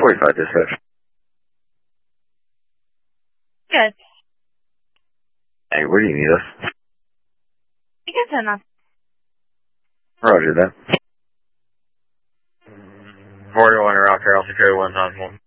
45 dispatch. Good. Hey, where do you need us? You can send us. Roger that. 41 Rock Trail, Security 1 Times 1.